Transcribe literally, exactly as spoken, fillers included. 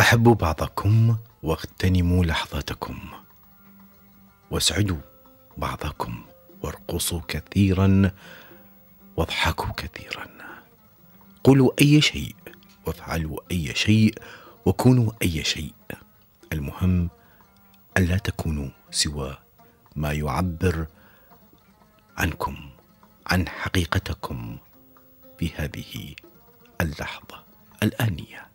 أحبوا بعضكم واغتنموا لحظاتكم، واسعدوا بعضكم وارقصوا كثيرا واضحكوا كثيرا. قولوا أي شيء وافعلوا أي شيء وكونوا أي شيء، المهم ألا تكونوا سوى ما يعبر عنكم، عن حقيقتكم في هذه اللحظة الآنية.